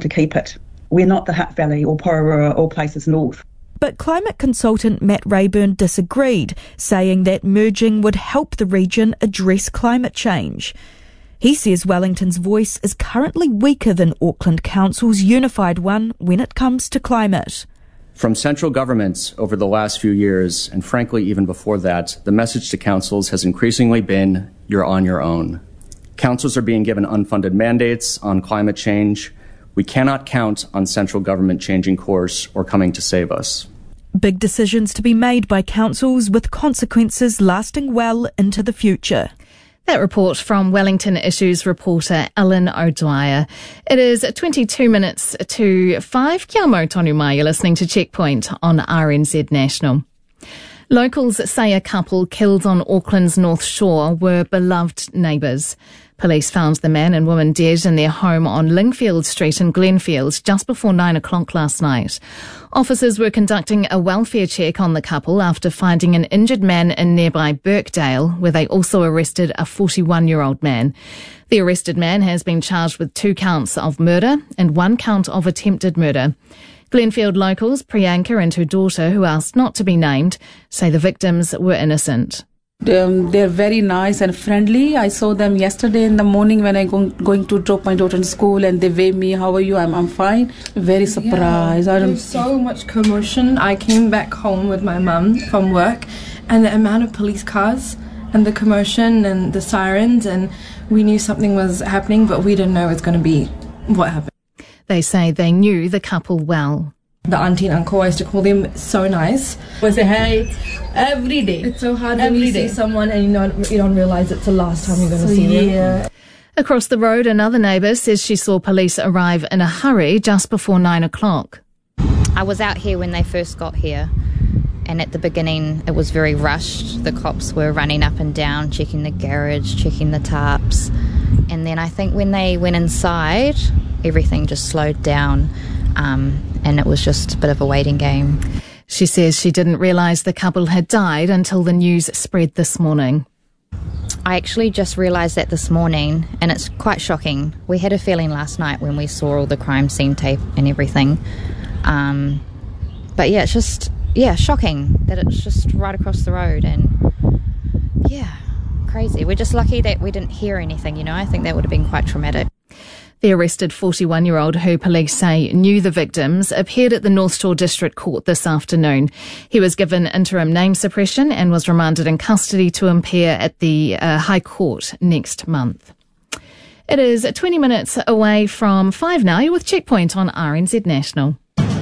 to keep it. We're not the Hutt Valley or Pororoa or places north. But climate consultant Matt Rayburn disagreed, saying that merging would help the region address climate change. He says Wellington's voice is currently weaker than Auckland Council's unified one when it comes to climate. From central governments over the last few years, and frankly even before that, the message to councils has increasingly been, you're on your own. Councils are being given unfunded mandates on climate change. We cannot count on central government changing course or coming to save us. Big decisions to be made by councils with consequences lasting well into the future. That report from Wellington Issues reporter Ellen O'Dwyer. It is 22 minutes to 5. Kia mau tonu mai, you're listening to Checkpoint on RNZ National. Locals say a couple killed on Auckland's North Shore were beloved neighbours. Police found the man and woman dead in their home on Lingfield Street in Glenfield just before 9 o'clock last night. Officers were conducting a welfare check on the couple after finding an injured man in nearby Birkdale, where they also arrested a 41-year-old man. The arrested man has been charged with 2 counts of murder and 1 count of attempted murder. Glenfield locals, Priyanka and her daughter, who asked not to be named, say the victims were innocent. They're very nice and friendly. I saw them yesterday in the morning when I going to drop my daughter to school, and they waved me, "How are you?" I'm fine. Very surprised. Yeah, there's so much commotion. I came back home with my mum from work, and the amount of police cars and the commotion and the sirens, and we knew something was happening, but we didn't know it was going to be what happened. They say they knew the couple well. The auntie and uncle, I used to call them, so nice. We say hey every day. It's so hard when you see someone and you don't realise it's the last time you're going to see them. Across the road, another neighbour says she saw police arrive in a hurry just before 9 o'clock. I was out here when they first got here, and at the beginning it was very rushed. The cops were running up and down, checking the garage, checking the tarps, and then I think when they went inside, everything just slowed down. And it was just a bit of a waiting game. She says she didn't realise the couple had died until the news spread this morning. I actually just realised that this morning, and it's quite shocking. We had a feeling last night when we saw all the crime scene tape and everything. But yeah, it's just, shocking that it's just right across the road, and crazy. We're just lucky that we didn't hear anything, I think that would have been quite traumatic. The arrested 41-year-old, who police say knew the victims, appeared at the North Shore District Court this afternoon. He was given interim name suppression and was remanded in custody to appear at the High Court next month. It is 20 minutes away from 5 now. You're with Checkpoint on RNZ National.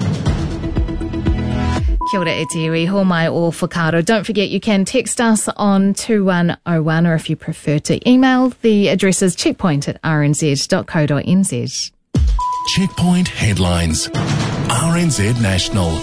Kia ora e te iwi, ho mai o whakaaro. Don't forget you can text us on 2101, or if you prefer to email, the address is checkpoint@rnz.co.nz. Checkpoint headlines. RNZ National.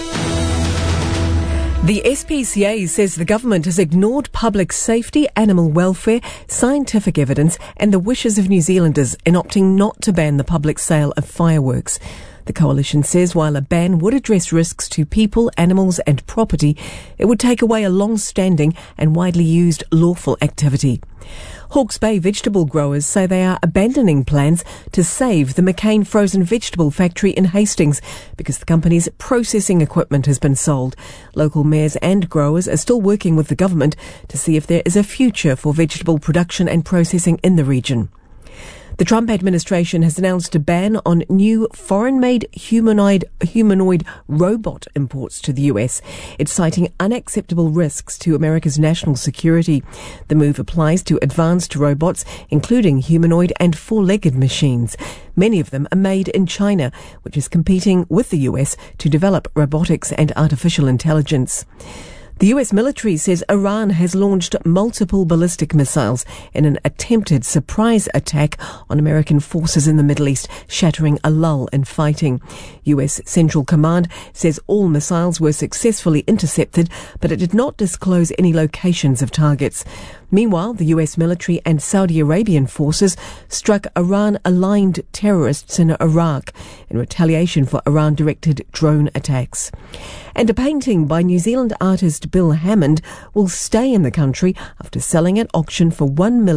The SPCA says the government has ignored public safety, animal welfare, scientific evidence and the wishes of New Zealanders in opting not to ban the public sale of fireworks. The coalition says while a ban would address risks to people, animals and property, it would take away a long-standing and widely used lawful activity. Hawke's Bay vegetable growers say they are abandoning plans to save the McCain frozen vegetable factory in Hastings because the company's processing equipment has been sold. Local mayors and growers are still working with the government to see if there is a future for vegetable production and processing in the region. The Trump administration has announced a ban on new foreign-made humanoid robot imports to the US. It's citing unacceptable risks to America's national security. The move applies to advanced robots, including humanoid and four-legged machines. Many of them are made in China, which is competing with the US to develop robotics and artificial intelligence. The US military says Iran has launched multiple ballistic missiles in an attempted surprise attack on American forces in the Middle East, shattering a lull in fighting. US Central Command says all missiles were successfully intercepted, but it did not disclose any locations of targets. Meanwhile, the US military and Saudi Arabian forces struck Iran-aligned terrorists in Iraq in retaliation for Iran-directed drone attacks. And a painting by New Zealand artist Bill Hammond will stay in the country after selling at auction for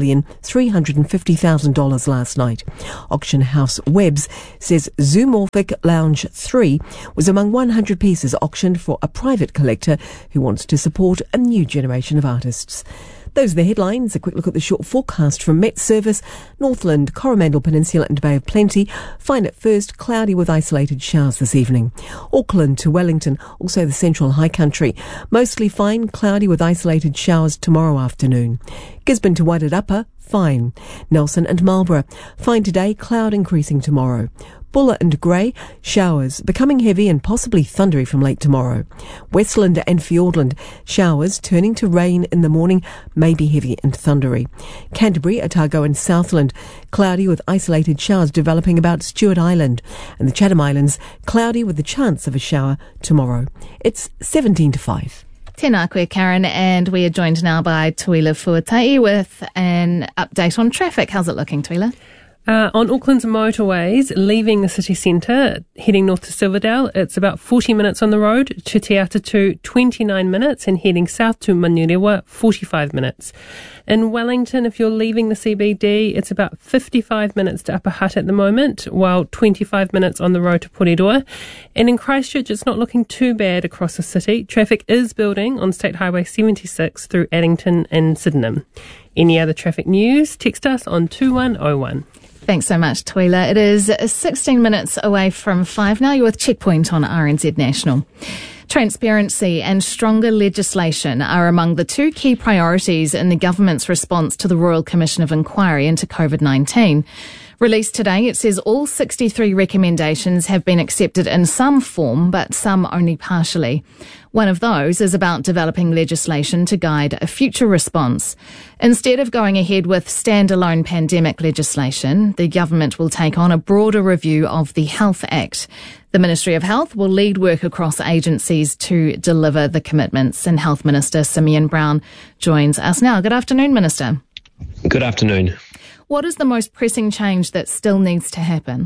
$1,350,000 last night. Auction house Webbs says Zoomorphic Lounge 3 was among 100 pieces auctioned for a private collector who wants to support a new generation of artists. Those are the headlines. A quick look at the short forecast from Met Service. Northland, Coromandel Peninsula and Bay of Plenty. Fine at first, cloudy with isolated showers this evening. Auckland to Wellington, also the central high country. Mostly fine, cloudy with isolated showers tomorrow afternoon. Gisborne to Wairarapa, fine. Nelson and Marlborough, fine today, cloud increasing tomorrow. Buller and Grey, showers, becoming heavy and possibly thundery from late tomorrow. Westland and Fiordland, showers turning to rain in the morning, maybe heavy and thundery. Canterbury, Otago and Southland, cloudy with isolated showers developing about Stewart Island. And the Chatham Islands, cloudy with the chance of a shower tomorrow. It's 17 to 5. Tēnā koe, Karen, and we are joined now by Tuila Fuatai with an update on traffic. How's it looking, Tuila? On Auckland's motorways, leaving the city centre, heading north to Silverdale, it's about 40 minutes on the road, to Te Atatu 29 minutes, and heading south to Manurewa 45 minutes. In Wellington, if you're leaving the CBD, it's about 55 minutes to Upper Hutt at the moment, while 25 minutes on the road to Porirua. And in Christchurch, it's not looking too bad across the city. Traffic is building on State Highway 76 through Addington and Sydenham. Any other traffic news, text us on 2101. Thanks so much, Tuila. It is 16 minutes away from 5 now. You're with Checkpoint on RNZ National. Transparency and stronger legislation are among the two key priorities in the government's response to the Royal Commission of Inquiry into COVID-19. Released today, it says all 63 recommendations have been accepted in some form, but some only partially. One of those is about developing legislation to guide a future response. Instead of going ahead with standalone pandemic legislation, the government will take on a broader review of the Health Act. The Ministry of Health will lead work across agencies to deliver the commitments. And Health Minister Simeon Brown joins us now. Good afternoon, Minister. Good afternoon. What is the most pressing change that still needs to happen?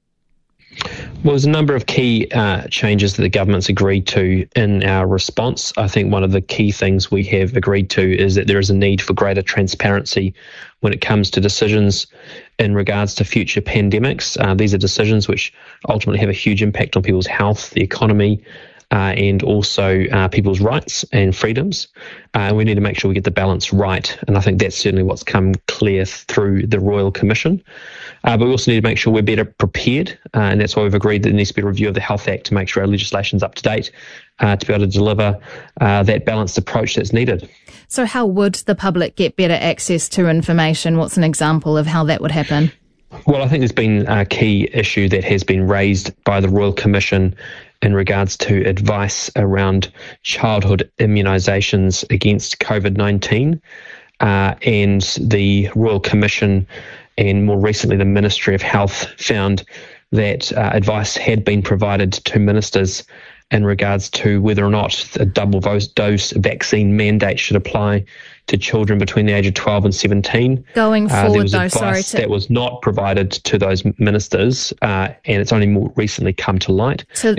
Well, there's a number of key changes that the government's agreed to in our response. I think one of the key things we have agreed to is that there is a need for greater transparency when it comes to decisions in regards to future pandemics. These are decisions which ultimately have a huge impact on people's health, the economy, and also people's rights and freedoms. And we need to make sure we get the balance right. And I think that's certainly what's come clear through the Royal Commission. But we also need to make sure we're better prepared. And that's why we've agreed that there needs to be a review of the Health Act to make sure our legislation's up to date to be able to deliver that balanced approach that's needed. So how would the public get better access to information? What's an example of how that would happen? Well, I think there's been a key issue that has been raised by the Royal Commission in regards to advice around childhood immunisations against COVID-19. And the Royal Commission and more recently the Ministry of Health found that advice had been provided to ministers in regards to whether or not a double dose vaccine mandate should apply to children between the age of 12 and 17. Going forward, there was advice that was not provided to those ministers, and it's only more recently come to light. So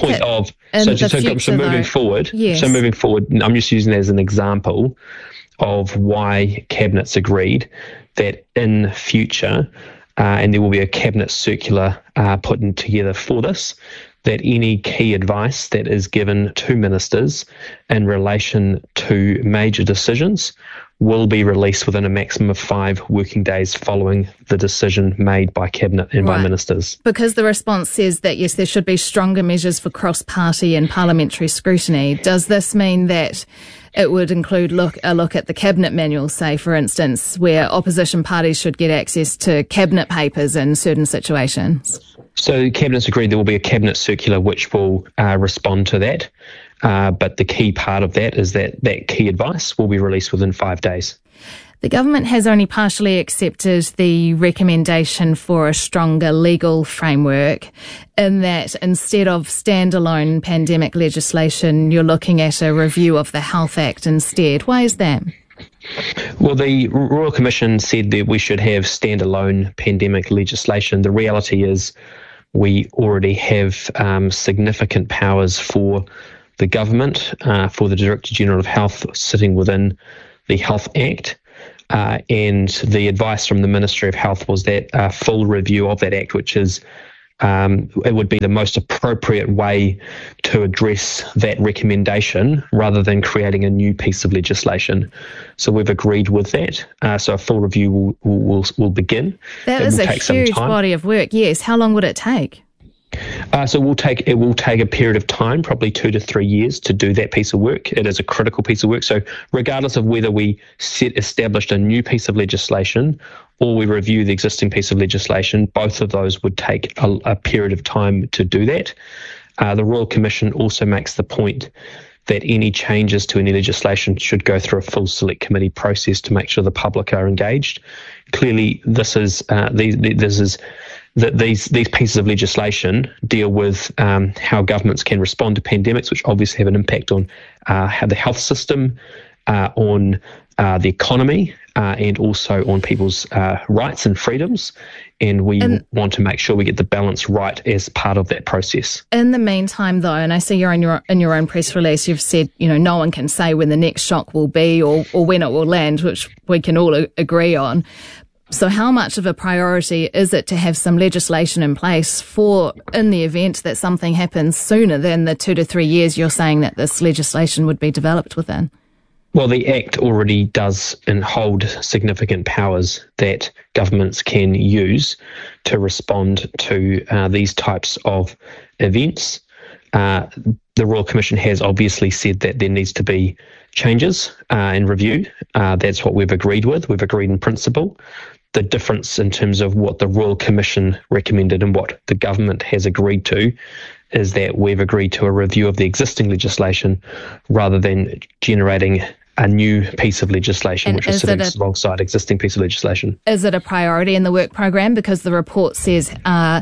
moving forward, I'm just using that as an example of why Cabinet's agreed that in future, and there will be a Cabinet circular put together for this, that any key advice that is given to ministers in relation to major decisions will be released within a maximum of 5 working days following the decision made by Cabinet and by ministers. Because the response says that, yes, there should be stronger measures for cross-party and parliamentary scrutiny. Does this mean that it would include a look at the Cabinet manual, say, for instance, where opposition parties should get access to Cabinet papers in certain situations? So Cabinet's agreed there will be a Cabinet circular which will respond to that. But the key part of that is that key advice will be released within 5 days. The government has only partially accepted the recommendation for a stronger legal framework, in that instead of standalone pandemic legislation, you're looking at a review of the Health Act instead. Why is that? Well, the Royal Commission said that we should have standalone pandemic legislation. The reality is we already have significant powers for the government, for the Director General of Health sitting within the Health Act. And the advice from the Ministry of Health was that a full review of that Act, which is it would be the most appropriate way to address that recommendation rather than creating a new piece of legislation. So we've agreed with that. So a full review will begin. That is a huge body of work. Yes. How long would it take? So it will take a period of time, probably 2 to 3 years, to do that piece of work. It is a critical piece of work. So regardless of whether we established a new piece of legislation or we review the existing piece of legislation, both of those would take a period of time to do that. The Royal Commission also makes the point that any changes to any legislation should go through a full select committee process to make sure the public are engaged. Clearly, these pieces of legislation deal with how governments can respond to pandemics, which obviously have an impact on how the health system, on the economy, and also on people's rights and freedoms. And we want to make sure we get the balance right as part of that process. In the meantime, though, and I see you're in your own press release, you've said, no one can say when the next shock will be or when it will land, which we can all agree on. So how much of a priority is it to have some legislation in place in the event that something happens sooner than the 2 to 3 years you're saying that this legislation would be developed within? Well, the Act already does hold significant powers that governments can use to respond to these types of events. The Royal Commission has obviously said that there needs to be changes and review. That's what we've agreed with. We've agreed in principle. The difference in terms of what the Royal Commission recommended and what the government has agreed to is that we've agreed to a review of the existing legislation rather than generating a new piece of legislation, which is sitting alongside existing piece of legislation. Is it a priority in the work program? Because the report says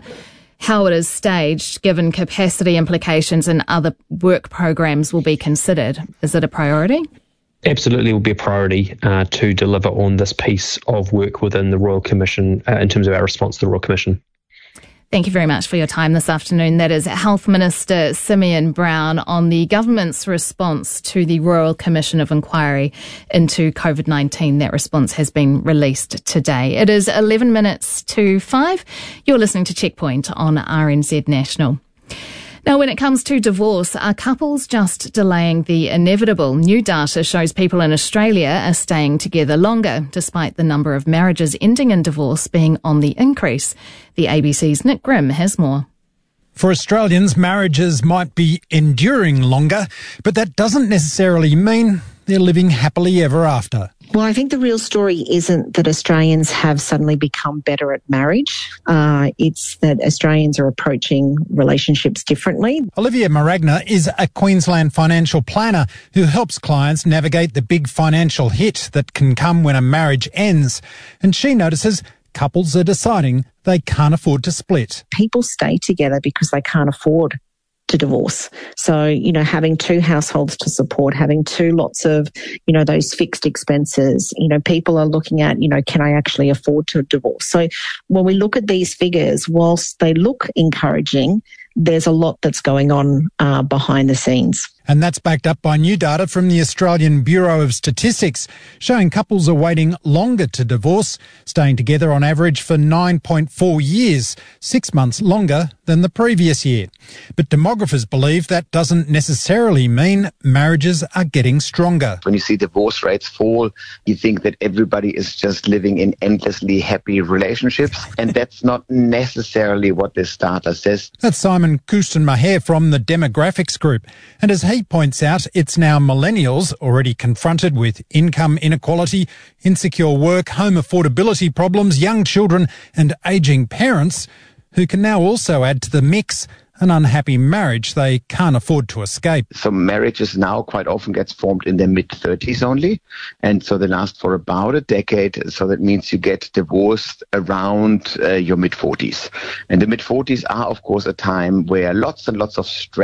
how it is staged, given capacity implications and other work programs will be considered. Is it a priority? Absolutely will be a priority to deliver on this piece of work within the Royal Commission in terms of our response to the Royal Commission. Thank you very much for your time this afternoon. That is Health Minister Simeon Brown on the government's response to the Royal Commission of Inquiry into COVID-19. That response has been released today. It is 11 minutes to 5. You're listening to Checkpoint on RNZ National. Now, when it comes to divorce, are couples just delaying the inevitable? New data shows people in Australia are staying together longer, despite the number of marriages ending in divorce being on the increase. The ABC's Nick Grimm has more. For Australians, marriages might be enduring longer, but that doesn't necessarily mean they're living happily ever after. Well, I think the real story isn't that Australians have suddenly become better at marriage. It's that Australians are approaching relationships differently. Olivia Maragna is a Queensland financial planner who helps clients navigate the big financial hit that can come when a marriage ends. And she notices couples are deciding they can't afford to split. People stay together because they can't afford to divorce. So, having two households to support, having two lots of, those fixed expenses, people are looking at, can I actually afford to divorce? So when we look at these figures, whilst they look encouraging, there's a lot that's going on behind the scenes. And that's backed up by new data from the Australian Bureau of Statistics, showing couples are waiting longer to divorce, staying together on average for 9.4 years, 6 months longer than the previous year. But demographers believe that doesn't necessarily mean marriages are getting stronger. When you see divorce rates fall, you think that everybody is just living in endlessly happy relationships, and that's not necessarily what this data says. That's Simon Kusten-Maher from the Demographics Group. And as he points out, it's now millennials already confronted with income inequality, insecure work, home affordability problems, young children and ageing parents who can now also add to the mix an unhappy marriage they can't afford to escape. So marriages now quite often gets formed in their mid-30s only, and so they last for about a decade. So that means you get divorced around your mid-40s. And the mid-40s are, of course, a time where lots and lots of stress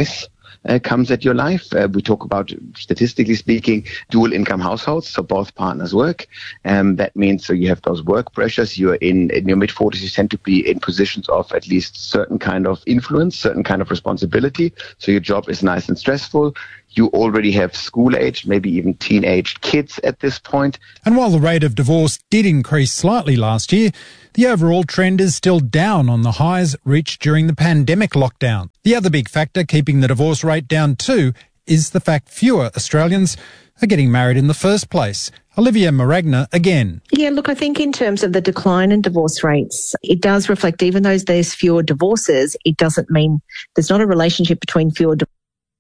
comes at your life. We talk about, statistically speaking, dual income households, so both partners work. That means so you have those work pressures. You're in your mid-40s, you tend to be in positions of at least certain kind of influence, certain kind of responsibility. So your job is nice and stressful. You already have school-aged, maybe even teenage kids at this point. And while the rate of divorce did increase slightly last year, the overall trend is still down on the highs reached during the pandemic lockdown. The other big factor keeping the divorce rate down too is the fact fewer Australians are getting married in the first place. Olivia Maragna again. Yeah, look, I think in terms of the decline in divorce rates, it does reflect, even though there's fewer divorces, it doesn't mean there's not a relationship between fewer divorces.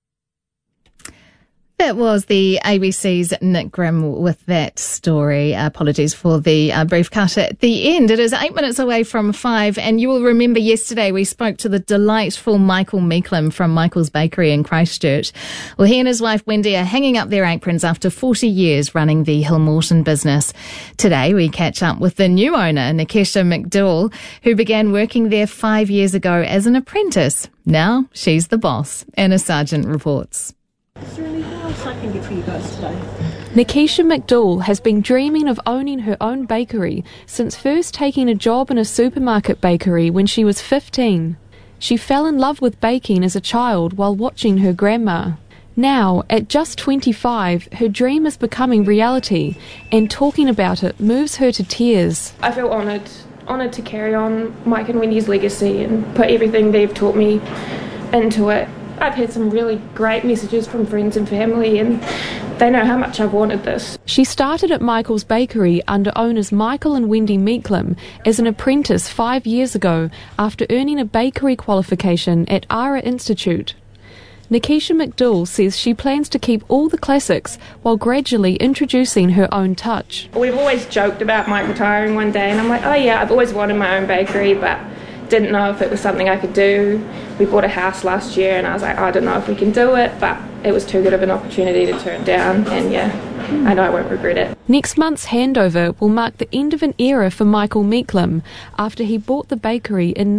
That was the ABC's Nick Grimm with that story. Apologies for the brief cut at the end. It is 8 minutes away from 5, and you will remember yesterday we spoke to the delightful Michael Meeklam from Michael's Bakery in Christchurch. Well, he and his wife Wendy are hanging up their aprons after 40 years running the Hillmorton business. Today we catch up with the new owner, Nikesha McDowell, who began working there 5 years ago as an apprentice. Now she's the boss. Anna Sargent reports. Is there anything else I can get for you guys today? Nikesha McDowell has been dreaming of owning her own bakery since first taking a job in a supermarket bakery when she was 15. She fell in love with baking as a child while watching her grandma. Now, at just 25, her dream is becoming reality, and talking about it moves her to tears. I feel honoured to carry on Mike and Wendy's legacy and put everything they've taught me into it. I've had some really great messages from friends and family, and they know how much I've wanted this. She started at Michael's Bakery under owners Michael and Wendy Meeklam as an apprentice 5 years ago after earning a bakery qualification at ARA Institute. Nikesha McDowell says she plans to keep all the classics while gradually introducing her own touch. We've always joked about Mike retiring one day, and I'm like, oh yeah, I've always wanted my own bakery, but didn't know if it was something I could do. We bought a house last year and I was like, I don't know if we can do it, but it was too good of an opportunity to turn down, and yeah, I know I won't regret it. Next month's handover will mark the end of an era for Michael Meeklam after he bought the bakery in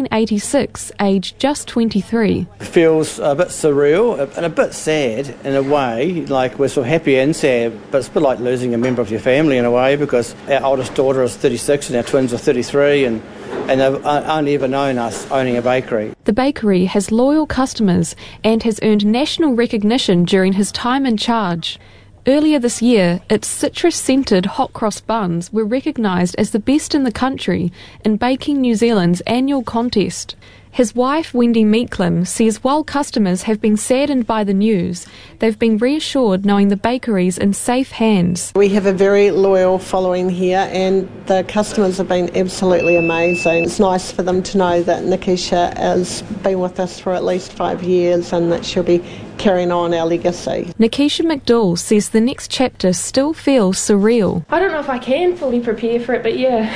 1986, aged just 23. It feels a bit surreal and a bit sad in a way, like we're so happy and sad, but it's a bit like losing a member of your family in a way, because our oldest daughter is 36 and our twins are 33, and they've only ever known us owning a bakery. The bakery has loyal customers and has earned national recognition during his time in charge. Earlier this year, its citrus-scented hot cross buns were recognised as the best in the country in Baking New Zealand's annual contest. His wife, Wendy Meeklam, says while customers have been saddened by the news, they've been reassured knowing the bakery's in safe hands. We have a very loyal following here, and the customers have been absolutely amazing. It's nice for them to know that Nikesha has been with us for at least 5 years and that she'll be carrying on our legacy. Nikesha McDowell says the next chapter still feels surreal. I don't know if I can fully prepare for it, but yeah.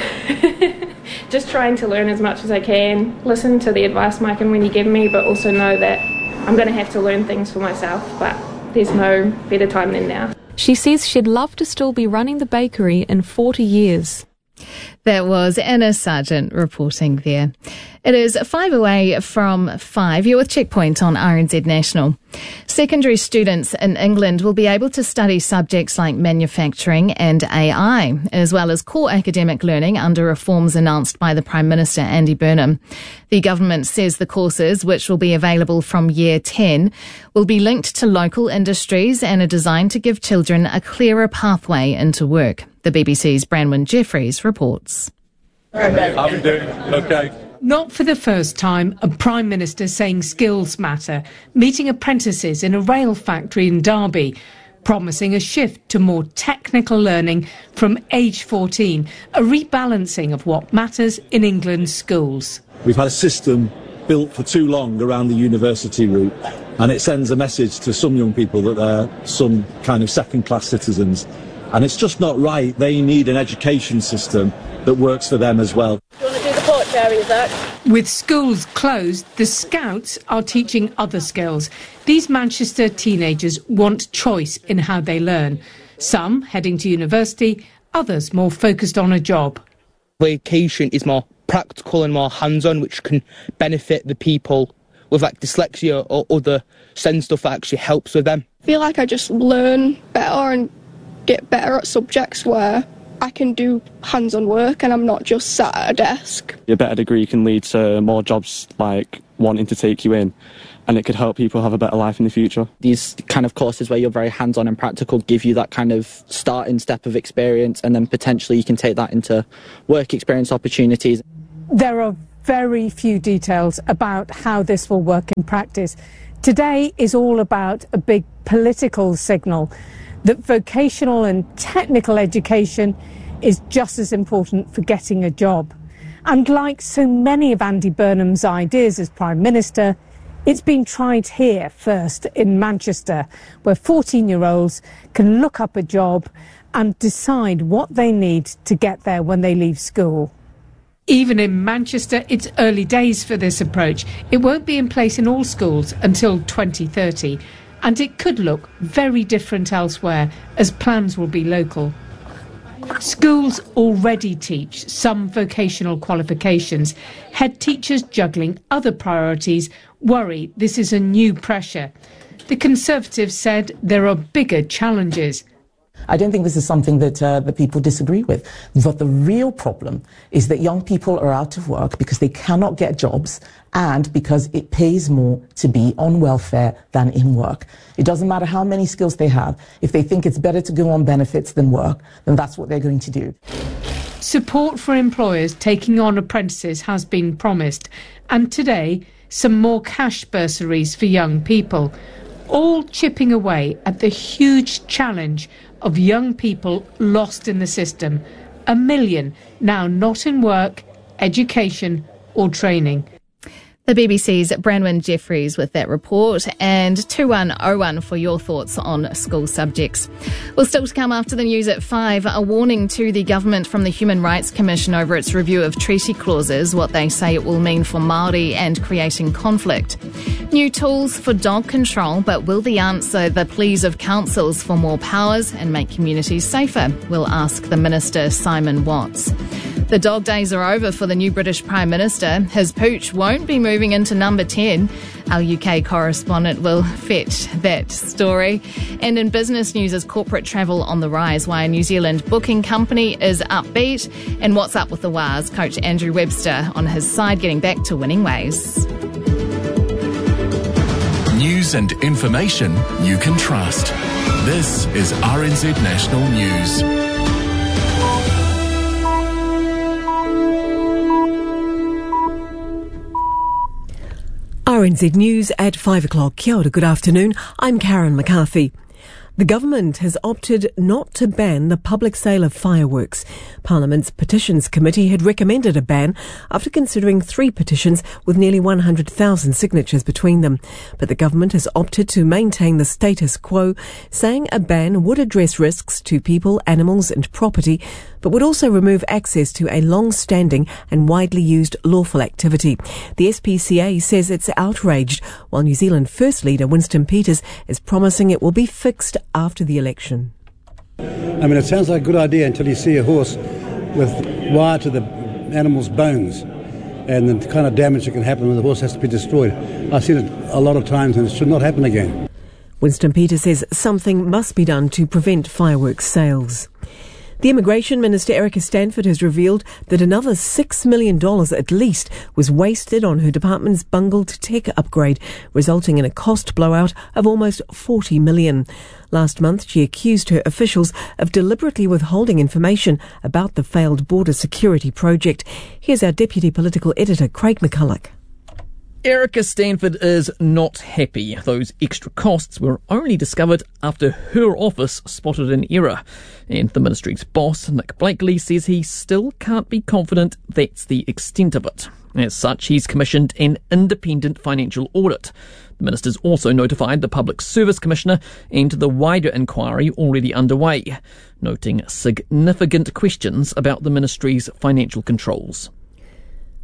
Just trying to learn as much as I can, listen to the advice Mike and Wendy give me, but also know that I'm going to have to learn things for myself, but there's no better time than now. She says she'd love to still be running the bakery in 40 years. That was Anna Sargent reporting there. It is 5 away from 5. You're with Checkpoint on RNZ National. Secondary students in England will be able to study subjects like manufacturing and AI, as well as core academic learning under reforms announced by the Prime Minister Andy Burnham. The government says the courses, which will be available from year 10, will be linked to local industries and are designed to give children a clearer pathway into work. The BBC's Branwen Jeffries reports. How are we doing? Okay. Not for the first time, a Prime Minister saying skills matter, meeting apprentices in a rail factory in Derby, promising a shift to more technical learning from age 14, a rebalancing of what matters in England's schools. We've had a system built for too long around the university route, and it sends a message to some young people that they're some kind of second-class citizens. And it's just not right. They need an education system that works for them as well. Do you want to do the porch area, Zach? With schools closed, the Scouts are teaching other skills. These Manchester teenagers want choice in how they learn. Some heading to university, others more focused on a job. Vocation is more practical and more hands-on, which can benefit the people with like dyslexia or other SEND stuff that actually helps with them. I feel like I just learn better and get better at subjects where I can do hands-on work and I'm not just sat at a desk. A better degree can lead to more jobs like wanting to take you in, and it could help people have a better life in the future. These kind of courses where you're very hands-on and practical give you that kind of starting step of experience, and then potentially you can take that into work experience opportunities. There are very few details about how this will work in practice. Today is all about a big political signal that vocational and technical education is just as important for getting a job. And like so many of Andy Burnham's ideas as Prime Minister, it's been tried here first in Manchester, where 14-year-olds can look up a job and decide what they need to get there when they leave school. Even in Manchester, it's early days for this approach. It won't be in place in all schools until 2030. And it could look very different elsewhere, as plans will be local. Schools already teach some vocational qualifications. Head teachers juggling other priorities worry this is a new pressure. The Conservatives said there are bigger challenges. I don't think this is something that the people disagree with. But the real problem is that young people are out of work because they cannot get jobs and because it pays more to be on welfare than in work. It doesn't matter how many skills they have. If they think it's better to go on benefits than work, then that's what they're going to do. Support for employers taking on apprentices has been promised. And today, some more cash bursaries for young people, all chipping away at the huge challenge of young people lost in the system. 1 million now not in work, education or training. The BBC's Branwen Jeffries with that report, and 2101 for your thoughts on school subjects. Well, still to come after the news at 5, a warning to the government from the Human Rights Commission over its review of treaty clauses, what they say it will mean for Māori and creating conflict. New tools for dog control, but will they answer the pleas of councils for more powers and make communities safer? We'll ask the Minister, Simon Watts. The dog days are over for the new British Prime Minister. His pooch won't be moving into number 10. Our UK correspondent will fetch that story. And in business news, is corporate travel on the rise? Why a New Zealand booking company is upbeat. And what's up with the Wars? Coach Andrew Webster on his side, getting back to winning ways. News and information you can trust. This is RNZ National News. RNZ News at 5 o'clock. Kia ora, good afternoon. I'm Karen McCarthy. The government has opted not to ban the public sale of fireworks. Parliament's Petitions Committee had recommended a ban after considering 3 petitions with nearly 100,000 signatures between them. But the government has opted to maintain the status quo, saying a ban would address risks to people, animals and property, but would also remove access to a long-standing and widely used lawful activity. The SPCA says it's outraged, while New Zealand First Leader Winston Peters is promising it will be fixed after the election. I mean, it sounds like a good idea until you see a horse with wire to the animal's bones and the kind of damage that can happen when the horse has to be destroyed. I've seen it a lot of times and it should not happen again. Winston Peters says something must be done to prevent fireworks sales. The Immigration Minister, Erica Stanford, has revealed that another $6 million at least was wasted on her department's bungled tech upgrade, resulting in a cost blowout of almost $40 million. Last month, she accused her officials of deliberately withholding information about the failed border security project. Here's our Deputy Political Editor, Craig McCulloch. Erica Stanford is not happy. Those extra costs were only discovered after her office spotted an error. And the ministry's boss, Nick Blakely, says he still can't be confident that's the extent of it. As such, he's commissioned an independent financial audit. The minister's also notified the Public Service Commissioner and the wider inquiry already underway, noting significant questions about the ministry's financial controls.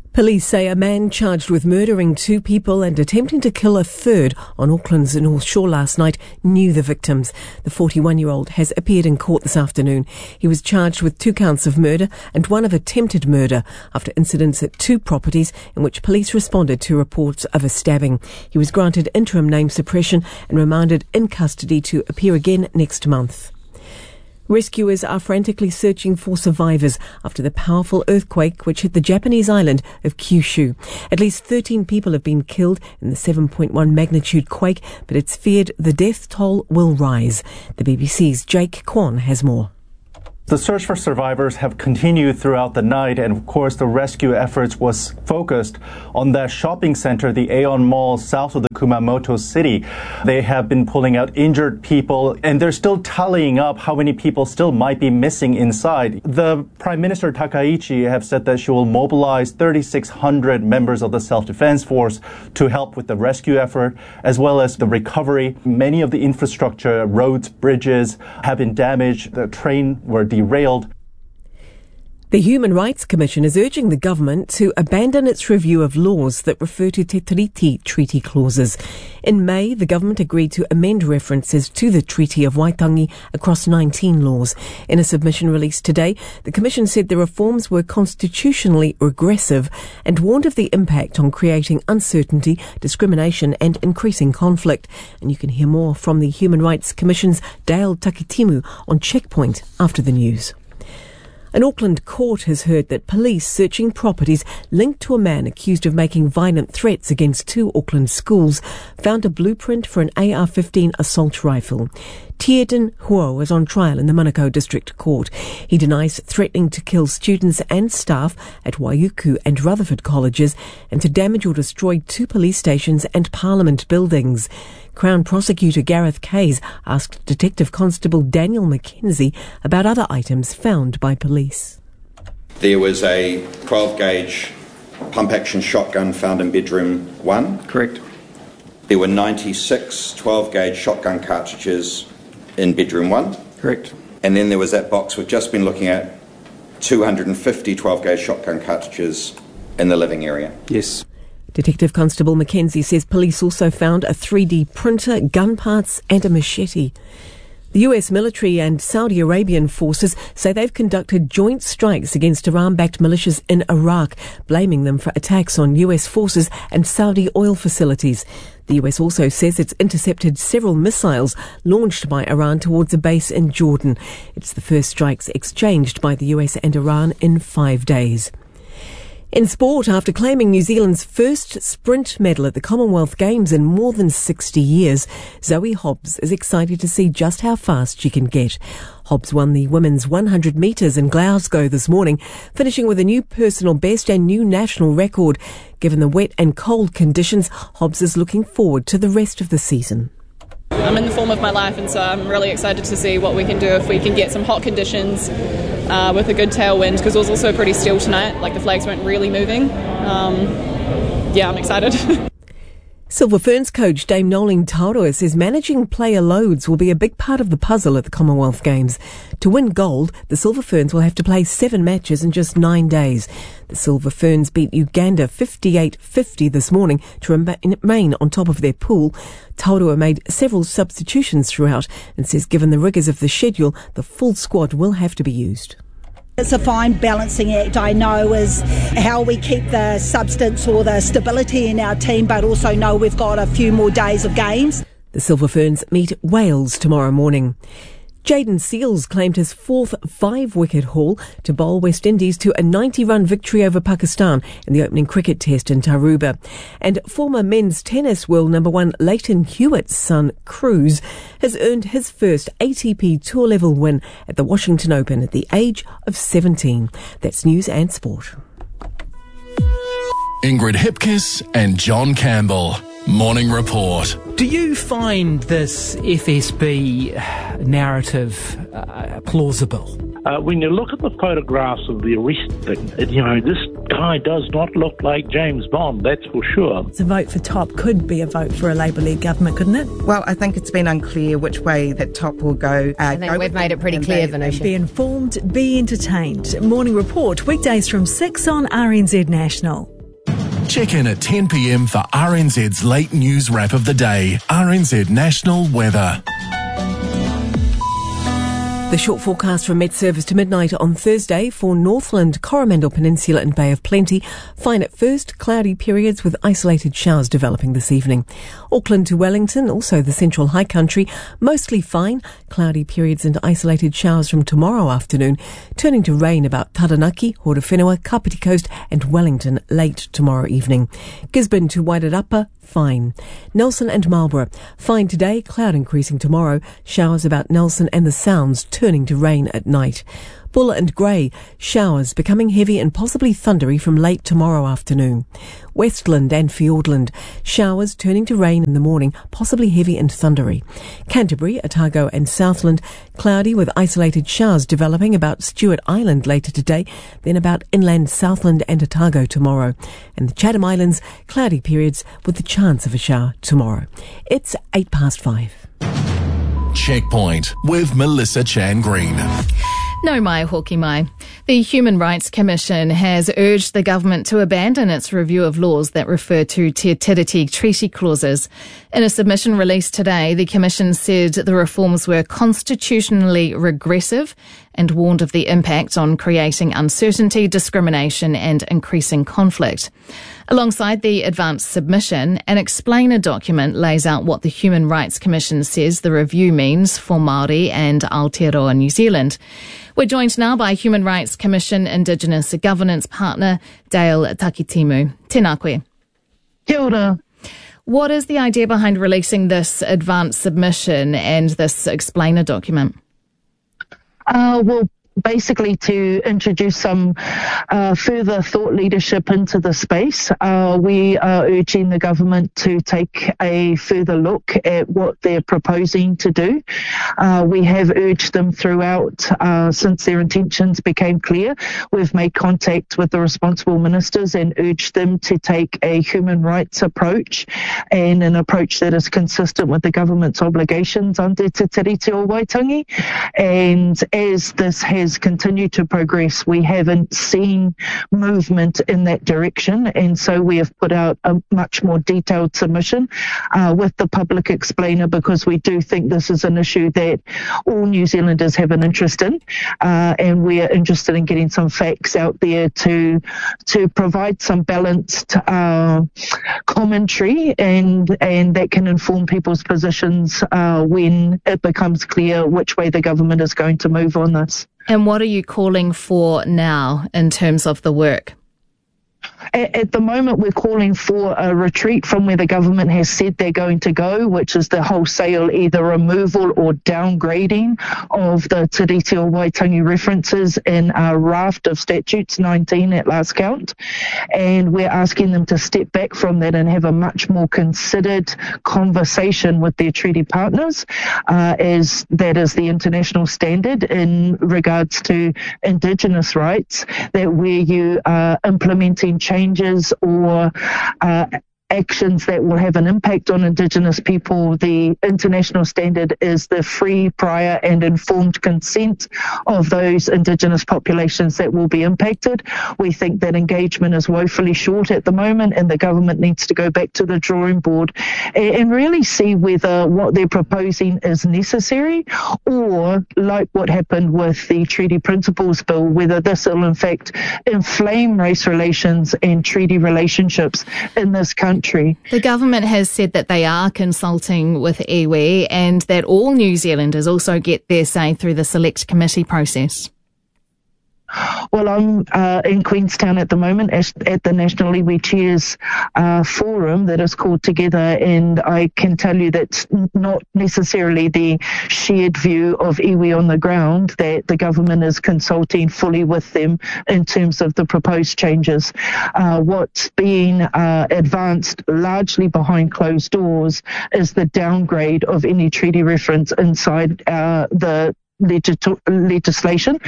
Police say a man charged with murdering 2 people and attempting to kill a third on Auckland's North Shore last night knew the victims. The 41-year-old has appeared in court this afternoon. He was charged with 2 counts of murder and 1 of attempted murder after incidents at 2 properties in which police responded to reports of a stabbing. He was granted interim name suppression and remanded in custody to appear again next month. Rescuers are frantically searching for survivors after the powerful earthquake which hit the Japanese island of Kyushu. At least 13 people have been killed in the 7.1 magnitude quake, but it's feared the death toll will rise. The BBC's Jake Kwan has more. The search for survivors have continued throughout the night, and of course the rescue efforts was focused on that shopping center, the Aeon Mall, south of the Kumamoto city. They have been pulling out injured people, and they're still tallying up how many people still might be missing inside. The Prime Minister Takaichi have said that she will mobilize 3,600 members of the self-defense force to help with the rescue effort, as well as the recovery. Many of the infrastructure, roads, bridges have been damaged. The train were derailed. The Human Rights Commission is urging the government to abandon its review of laws that refer to Te Tiriti Treaty clauses. In May, the government agreed to amend references to the Treaty of Waitangi across 19 laws. In a submission released today, the Commission said the reforms were constitutionally regressive and warned of the impact on creating uncertainty, discrimination and increasing conflict. And you can hear more from the Human Rights Commission's Dale Takitimu on Checkpoint after the news. An Auckland court has heard that police searching properties linked to a man accused of making violent threats against 2 Auckland schools found a blueprint for an AR-15 assault rifle. Tierden Huo is on trial in the Manukau District Court. He denies threatening to kill students and staff at Waiuku and Rutherford colleges and to damage or destroy 2 police stations and Parliament buildings. Crown Prosecutor Gareth Case asked Detective Constable Daniel McKenzie about other items found by police. There was a 12-gauge pump-action shotgun found in bedroom 1. Correct. There were 96 12-gauge shotgun cartridges in bedroom 1. Correct. And then there was that box we've just been looking at, 250 12-gauge shotgun cartridges in the living area. Yes. Detective Constable Mackenzie says police also found a 3D printer, gun parts and a machete. The US military and Saudi Arabian forces say they've conducted joint strikes against Iran-backed militias in Iraq, blaming them for attacks on US forces and Saudi oil facilities. The US also says it's intercepted several missiles launched by Iran towards a base in Jordan. It's the first strikes exchanged by the US and Iran in 5 days. In sport, after claiming New Zealand's first sprint medal at the Commonwealth Games in more than 60 years, Zoe Hobbs is excited to see just how fast she can get. Hobbs won the women's 100 metres in Glasgow this morning, finishing with a new personal best and new national record. Given the wet and cold conditions, Hobbs is looking forward to the rest of the season. I'm in the form of my life, and so I'm really excited to see what we can do if we can get some hot conditions with a good tailwind, because it was also pretty still tonight, like the flags weren't really moving. I'm excited. Silver Ferns coach Dame Noeline Taurua says managing player loads will be a big part of the puzzle at the Commonwealth Games. To win gold, the Silver Ferns will have to play 7 matches in just 9 days. The Silver Ferns beat Uganda 58-50 this morning to remain on top of their pool. Taurua made several substitutions throughout and says given the rigours of the schedule, the full squad will have to be used. It's a fine balancing act, I know, is how we keep the substance or the stability in our team, but also know we've got a few more days of games. The Silver Ferns meet Wales tomorrow morning. Jayden Seales claimed his 4th 5-wicket haul to bowl West Indies to a 90-run victory over Pakistan in the opening cricket test in Tarouba. And former men's tennis world number 1 Leighton Hewitt's son, Cruz, has earned his first ATP Tour-level win at the Washington Open at the age of 17. That's news and sport. Ingrid Hipkiss and John Campbell. Morning Report. Do you find this FSB narrative plausible? When you look at the photographs of the arresting, this guy does not look like James Bond, that's for sure. The vote for Top could be a vote for a Labour-led government, couldn't it? Well, I think it's been unclear which way that Top will go. I think we've made it pretty clear, Venetia. Be informed, be entertained. Morning Report, weekdays from 6 on RNZ National. Check in at 10 p.m. for RNZ's late news wrap of the day. RNZ National Weather. The short forecast from Met Service to midnight on Thursday for Northland, Coromandel Peninsula and Bay of Plenty. Fine at first, cloudy periods with isolated showers developing this evening. Auckland to Wellington, also the central high country, mostly fine, cloudy periods and isolated showers from tomorrow afternoon, turning to rain about Taranaki, Horowhenua, Kapiti Coast and Wellington late tomorrow evening. Gisborne to Wairarapa, fine. Nelson and Marlborough, fine today, cloud increasing tomorrow, showers about Nelson and the Sounds turning to rain at night. Buller and Grey, showers becoming heavy and possibly thundery from late tomorrow afternoon. Westland and Fiordland, showers turning to rain in the morning, possibly heavy and thundery. Canterbury, Otago and Southland, cloudy with isolated showers developing about Stewart Island later today, then about inland Southland and Otago tomorrow. And the Chatham Islands, cloudy periods with the chance of a shower tomorrow. It's 5:08. Checkpoint with Melissa Chan Green. No mai hoki mai. The Human Rights Commission has urged the government to abandon its review of laws that refer to Te Tiriti treaty clauses. In a submission released today, the Commission said the reforms were constitutionally regressive and warned of the impact on creating uncertainty, discrimination and increasing conflict. Alongside the advanced submission, an explainer document lays out what the Human Rights Commission says the review means for Māori and Aotearoa New Zealand. We're joined now by Human Rights Commission Indigenous Governance Partner, Dale Takitimu. Tēnā koe. Kia ora. What is the idea behind releasing this advanced submission and this explainer document? Well, basically to introduce some further thought leadership into the space. We are urging the government to take a further look at what they're proposing to do. We have urged them throughout since their intentions became clear. We've made contact with the responsible ministers and urged them to take a human rights approach and an approach that is consistent with the government's obligations under Te Tiriti o Waitangi. And as this has continued to progress, we haven't seen movement in that direction, and so we have put out a much more detailed submission with the public explainer, because we do think this is an issue that all New Zealanders have an interest in, and we are interested in getting some facts out there to provide some balanced commentary and that can inform people's positions when it becomes clear which way the government is going to move on this. And what are you calling for now in terms of the work? At the moment, we're calling for a retreat from where the government has said they're going to go, which is the wholesale either removal or downgrading of the Te Tiriti o Waitangi references in a raft of statutes, 19 at last count. And we're asking them to step back from that and have a much more considered conversation with their treaty partners, as that is the international standard in regards to Indigenous rights, that where you are implementing changes or actions that will have an impact on Indigenous people, the international standard is the free, prior and informed consent of those Indigenous populations that will be impacted. We think that engagement is woefully short at the moment, and the government needs to go back to the drawing board and really see whether what they're proposing is necessary, or like what happened with the Treaty Principles Bill, whether this will in fact inflame race relations and treaty relationships in this country. The government has said that they are consulting with iwi and that all New Zealanders also get their say through the select committee process. Well, I'm in Queenstown at the moment at the National Iwi Chairs Forum that is called together, and I can tell you that's not necessarily the shared view of iwi on the ground, that the government is consulting fully with them in terms of the proposed changes. What's being advanced largely behind closed doors is the downgrade of any treaty reference inside the legislation,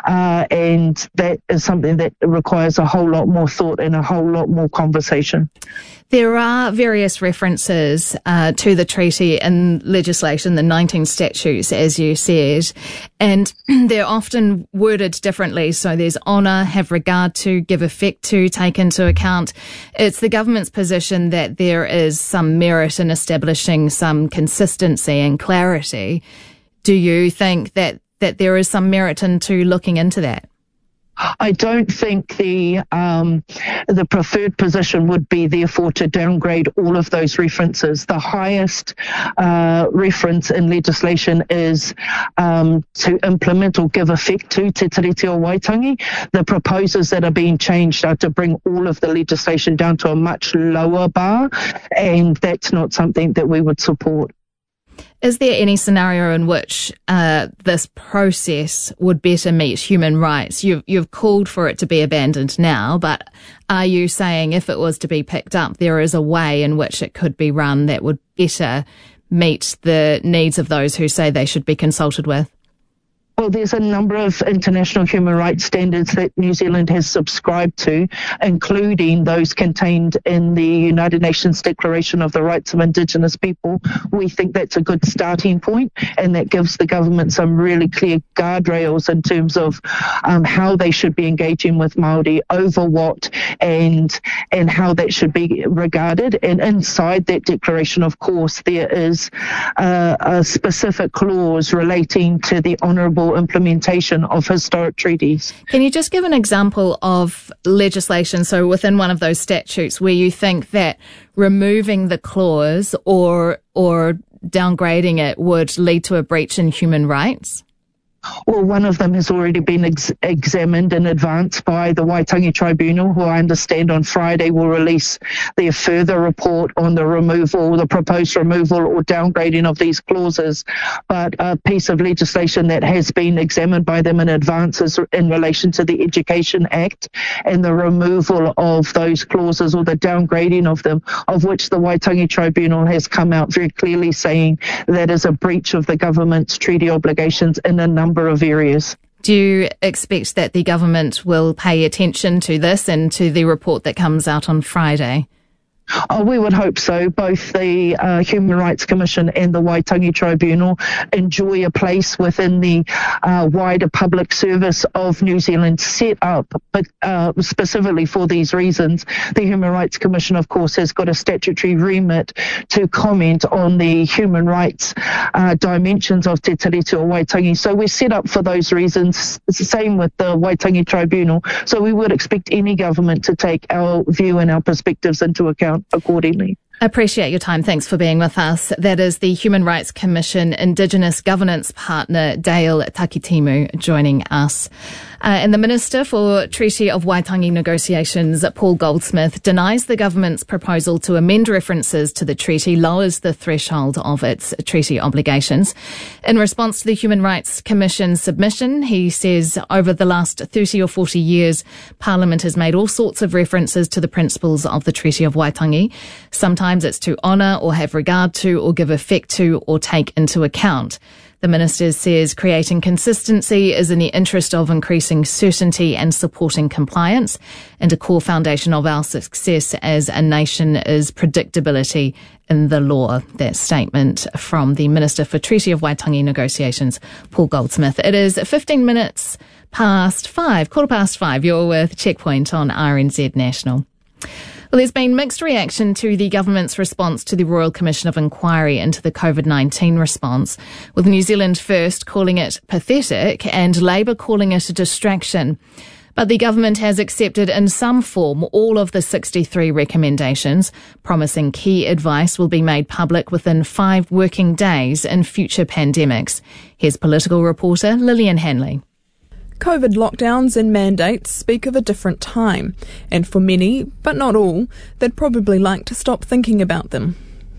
and that is something that requires a whole lot more thought and a whole lot more conversation. There are various references to the treaty in legislation, the 19 statutes, as you said, and they're often worded differently. So there's honour, have regard to, give effect to, take into account. It's the government's position that there is some merit in establishing some consistency and clarity. Do you think that there is some merit into looking into that? I don't think the preferred position would be, therefore, to downgrade all of those references. The highest reference in legislation is to implement or give effect to Te Tiriti o Waitangi. The proposals that are being changed are to bring all of the legislation down to a much lower bar, and that's not something that we would support. Is there any scenario in which this process would better meet human rights? You've called for it to be abandoned now, but are you saying if it was to be picked up, there is a way in which it could be run that would better meet the needs of those who say they should be consulted with? Well, there's a number of international human rights standards that New Zealand has subscribed to, including those contained in the United Nations Declaration of the Rights of Indigenous People. We think that's a good starting point, and that gives the government some really clear guardrails in terms of how they should be engaging with Māori, over what, and how that should be regarded. And inside that declaration, of course, there is a specific clause relating to the honourable implementation of historic treaties. Can you just give an example of legislation, so within one of those statutes, where you think that removing the clause or downgrading it would lead to a breach in human rights? Well, one of them has already been examined in advance by the Waitangi Tribunal, who I understand on Friday will release their further report on the proposed removal or downgrading of these clauses. But a piece of legislation that has been examined by them in advance is in relation to the Education Act and the removal of those clauses, or the downgrading of them, of which the Waitangi Tribunal has come out very clearly saying that is a breach of the government's treaty obligations in a number of areas. Do you expect that the government will pay attention to this and to the report that comes out on Friday? Oh, we would hope so. Both the Human Rights Commission and the Waitangi Tribunal enjoy a place within the wider public service of New Zealand, set up but specifically for these reasons. The Human Rights Commission, of course, has got a statutory remit to comment on the human rights dimensions of Te Tiriti o Waitangi. So we're set up for those reasons. It's the same with the Waitangi Tribunal. So we would expect any government to take our view and our perspectives into account accordingly. Appreciate your time. Thanks for being with us. That is the Human Rights Commission Indigenous Governance Partner, Dale Takitimu, joining us. And the Minister for Treaty of Waitangi Negotiations, Paul Goldsmith, denies the government's proposal to amend references to the treaty lowers the threshold of its treaty obligations. In response to the Human Rights Commission submission, he says over the last 30 or 40 years, Parliament has made all sorts of references to the principles of the Treaty of Waitangi. Sometimes it's to honour or have regard to or give effect to or take into account. The Minister says creating consistency is in the interest of increasing certainty and supporting compliance, and a core foundation of our success as a nation is predictability in the law. That statement from the Minister for Treaty of Waitangi Negotiations, Paul Goldsmith. It is 15 minutes past 5, 5:15. You're with Checkpoint on RNZ National. Well, there's been mixed reaction to the government's response to the Royal Commission of Inquiry into the COVID-19 response, with New Zealand First calling it pathetic and Labour calling it a distraction. But the government has accepted in some form all of the 63 recommendations, promising key advice will be made public within 5 working days in future pandemics. Here's political reporter Lillian Hanley. COVID lockdowns and mandates speak of a different time, and for many, but not all, they'd probably like to stop thinking about them.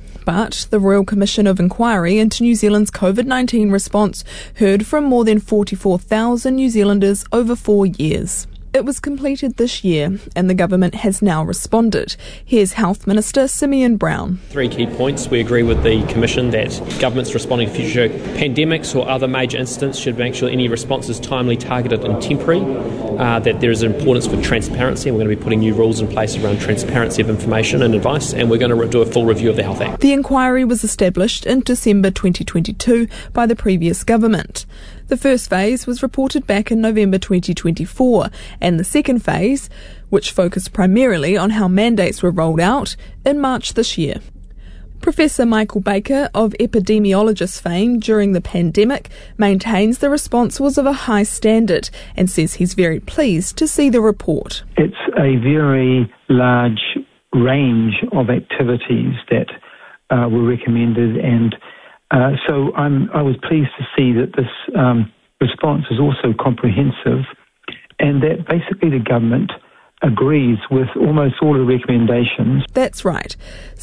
But the Royal Commission of Inquiry into New Zealand's COVID-19 response heard from more than 44,000 New Zealanders over 4 years. It was completed this year, and the government has now responded. Here's Health Minister Simeon Brown. 3 key points. We agree with the Commission that governments responding to future pandemics or other major incidents should make sure any response is timely, targeted and temporary, that there is an importance for transparency, and we're going to be putting new rules in place around transparency of information and advice, and we're going to do a full review of the Health Act. The inquiry was established in December 2022 by the previous government. The first phase was reported back in November 2024, and the second phase, which focused primarily on how mandates were rolled out, in March this year. Professor Michael Baker, of epidemiologist fame during the pandemic, maintains the response was of a high standard and says he's very pleased to see the report. It's a very large range of activities that were recommended, and so I was pleased to see that this response is also comprehensive, and that basically the government agrees with almost all the recommendations. That's right.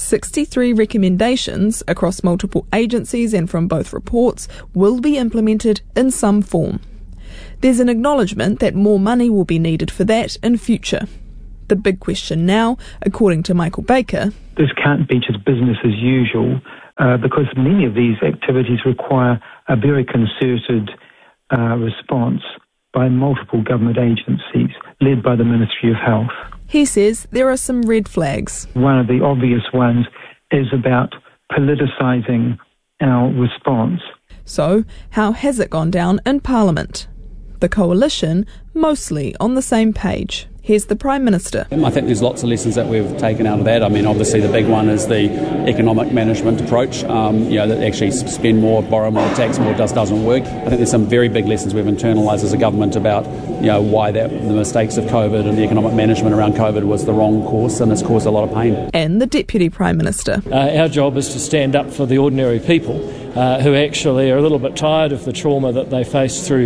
63 recommendations across multiple agencies and from both reports will be implemented in some form. There's an acknowledgement that more money will be needed for that in future. The big question now, according to Michael Baker, this can't be just business as usual, because many of these activities require a very concerted response by multiple government agencies led by the Ministry of Health. He says there are some red flags. One of the obvious ones is about politicising our response. So, how has it gone down in Parliament? The Coalition mostly on the same page. Here's the Prime Minister. I think there's lots of lessons that we've taken out of that. I mean, obviously the big one is the economic management approach, that actually spend more, borrow more, tax more doesn't work. I think there's some very big lessons we've internalised as a government about why the mistakes of COVID and the economic management around COVID was the wrong course, and it's caused a lot of pain. And the Deputy Prime Minister. Our job is to stand up for the ordinary people who actually are a little bit tired of the trauma that they faced through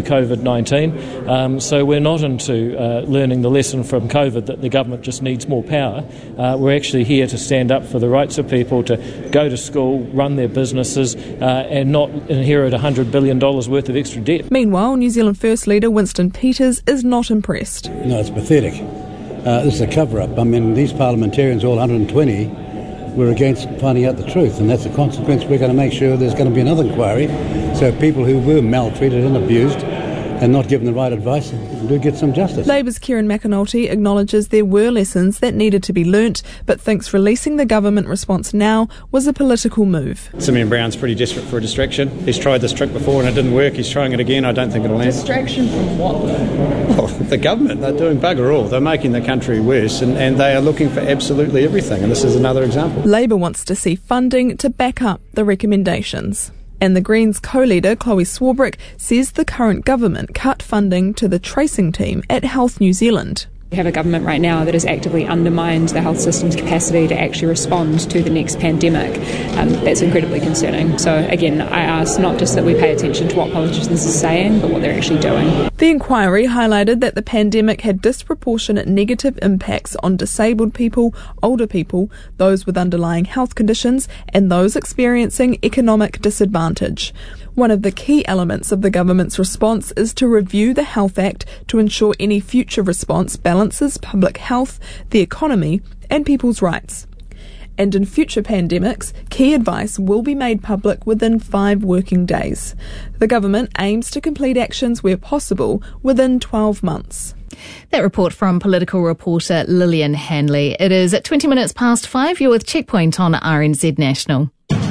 COVID-19. So we're not into learning the lesson from COVID that the government just needs more power. We're actually here to stand up for the rights of people to go to school, run their businesses, and not inherit $100 billion worth of extra debt. Meanwhile, New Zealand First Leader Winston Peters is not impressed. No, it's pathetic. This is a cover-up. I mean, these parliamentarians, all 120, were against finding out the truth, and that's a consequence. We're going to make sure there's going to be another inquiry, so people who were maltreated and abused and not given the right advice do get some justice. Labour's Kieran McAnulty acknowledges there were lessons that needed to be learnt, but thinks releasing the government response now was a political move. Simeon Brown's pretty desperate for a distraction. He's tried this trick before and it didn't work. He's trying it again. I don't think it'll land. Distraction from what? Well, the government. They're doing bugger all. They're making the country worse, and they are looking for absolutely everything, and this is another example. Labour wants to see funding to back up the recommendations. And the Greens co-leader, Chloe Swarbrick, says the current government cut funding to the tracing team at Health New Zealand. We have a government right now that has actively undermined the health system's capacity to actually respond to the next pandemic. That's incredibly concerning. So again, I ask not just that we pay attention to what politicians are saying, but what they're actually doing. The inquiry highlighted that the pandemic had disproportionate negative impacts on disabled people, older people, those with underlying health conditions, and those experiencing economic disadvantage. One of the key elements of the government's response is to review the Health Act to ensure any future response balances public health, the economy, and people's rights. And in future pandemics, key advice will be made public within 5 working days. The government aims to complete actions where possible within 12 months. That report from political reporter Lillian Hanley. It is at 20 minutes past 5. You're with Checkpoint on RNZ National.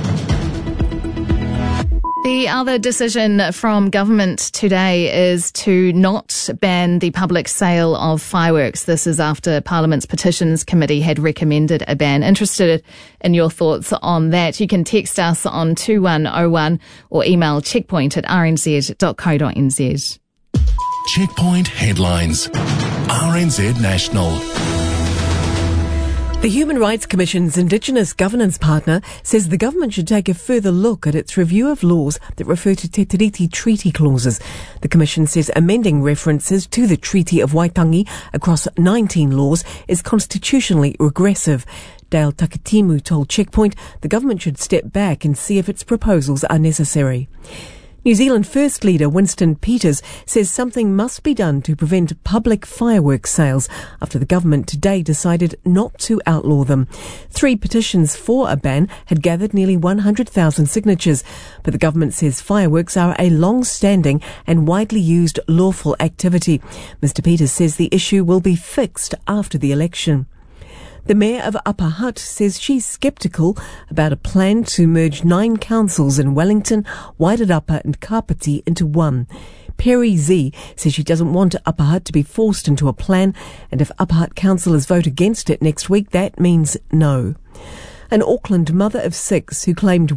The other decision from government today is to not ban the public sale of fireworks. This is after Parliament's Petitions Committee had recommended a ban. Interested in your thoughts on that? You can text us on 2101 or email checkpoint@rnz.co.nz. Checkpoint headlines. RNZ National. The Human Rights Commission's Indigenous governance partner says the government should take a further look at its review of laws that refer to Te Tiriti Treaty clauses. The Commission says amending references to the Treaty of Waitangi across 19 laws is constitutionally regressive. Dale Takitimu told Checkpoint the government should step back and see if its proposals are necessary. New Zealand First leader Winston Peters says something must be done to prevent public fireworks sales after the government today decided not to outlaw them. 3 petitions for a ban had gathered nearly 100,000 signatures, but the government says fireworks are a long-standing and widely used lawful activity. Mr. Peters says the issue will be fixed after the election. The Mayor of Upper Hutt says she's sceptical about a plan to merge 9 councils in Wellington, Wairarapa and Kapiti into one. Perry Z says she doesn't want Upper Hutt to be forced into a plan, and if Upper Hutt councillors vote against it next week, that means no. An Auckland mother of 6 who claimed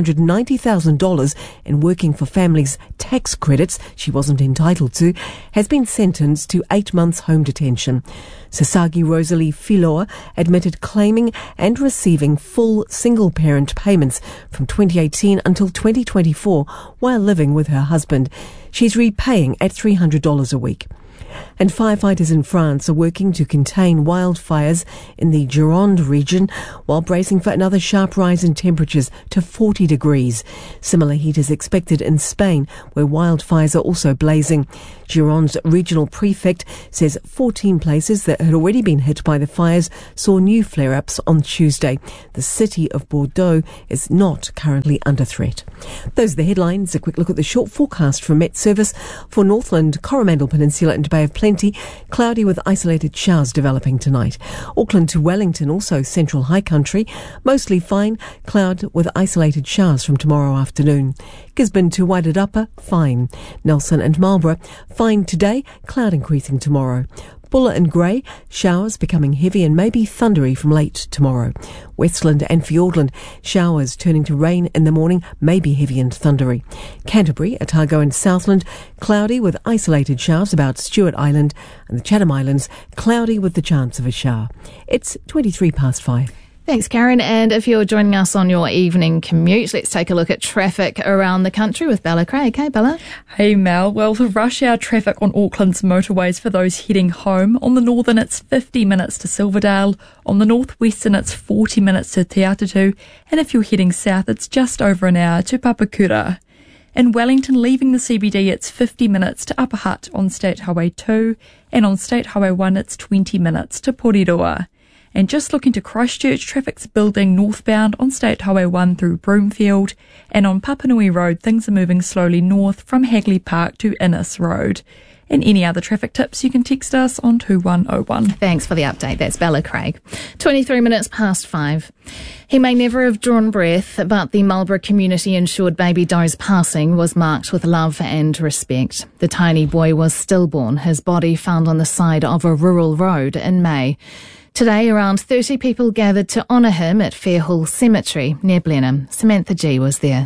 $190,000 in working for families' tax credits she wasn't entitled to has been sentenced to 8 months home detention. Sasagi Rosalie Filoa admitted claiming and receiving full single-parent payments from 2018 until 2024 while living with her husband. She's repaying at $300 a week. And firefighters in France are working to contain wildfires in the Gironde region while bracing for another sharp rise in temperatures to 40 degrees. Similar heat is expected in Spain, where wildfires are also blazing. Gironde's regional prefect says 14 places that had already been hit by the fires saw new flare-ups on Tuesday. The city of Bordeaux is not currently under threat. Those are the headlines. A quick look at the short forecast from Met Service for Northland, Coromandel Peninsula and Bay of Plenty. Cloudy with isolated showers developing tonight. Auckland to Wellington, also central high country. Mostly fine. Cloud with isolated showers from tomorrow afternoon. Gisborne to Wairarapa, fine. Nelson and Marlborough, fine today. Cloud increasing tomorrow. Buller and Grey, showers becoming heavy and maybe thundery from late tomorrow. Westland and Fiordland, showers turning to rain in the morning, maybe heavy and thundery. Canterbury, Otago and Southland, cloudy with isolated showers about Stewart Island, and the Chatham Islands, cloudy with the chance of a shower. It's 5:23. Thanks, Karen. And if you're joining us on your evening commute, let's take a look at traffic around the country with Bella Craig. Hey, Bella. Hey, Mel. Well, the rush hour traffic on Auckland's motorways for those heading home. On the northern, it's 50 minutes to Silverdale. On the northwestern, it's 40 minutes to Te Atatu. And if you're heading south, it's just over an hour to Papakura. In Wellington, leaving the CBD, it's 50 minutes to Upper Hutt on State Highway 2. And on State Highway 1, it's 20 minutes to Porirua. And just looking to Christchurch, traffic's building northbound on State Highway 1 through Broomfield. And on Papanui Road, things are moving slowly north from Hagley Park to Innes Road. And any other traffic tips, you can text us on 2101. Thanks for the update. That's Bella Craig. 23 minutes past 5. He may never have drawn breath, but the Marlborough community ensured baby Doe's passing was marked with love and respect. The tiny boy was stillborn, his body found on the side of a rural road in May. Today, around 30 people gathered to honour him at Fairhall Cemetery near Blenheim. Samantha G was there.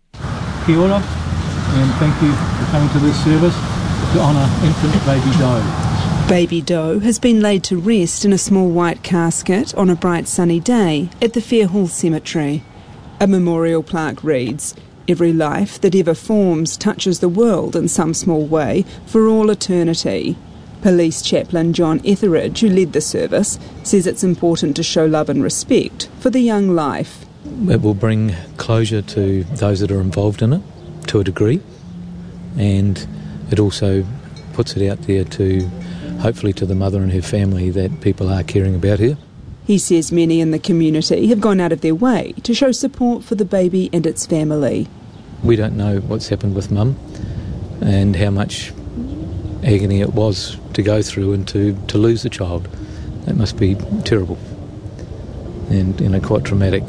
Kia ora, and thank you for coming to this service to honour infant baby Doe. Baby Doe has been laid to rest in a small white casket on a bright sunny day at the Fairhall Cemetery. A memorial plaque reads, "Every life that ever forms touches the world in some small way for all eternity." Police chaplain John Etheridge, who led the service, says it's important to show love and respect for the young life. It will bring closure to those that are involved in it, to a degree, and it also puts it out there to, hopefully to the mother and her family, that people are caring about her. He says many in the community have gone out of their way to show support for the baby and its family. We don't know what's happened with Mum and how much agony it was to go through and to lose the child. That must be terrible and, quite traumatic.